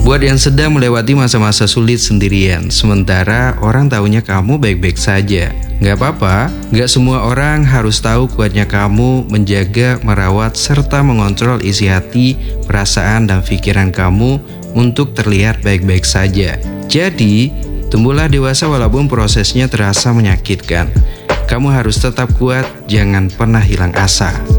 Buat yang sedang melewati masa-masa sulit sendirian, sementara orang taunya kamu baik-baik saja. Gak apa-apa, gak semua orang harus tahu kuatnya kamu menjaga, merawat, serta mengontrol isi hati, perasaan, dan pikiran kamu untuk terlihat baik-baik saja. Jadi, tumbuhlah dewasa walaupun prosesnya terasa menyakitkan. Kamu harus tetap kuat, jangan pernah hilang asa.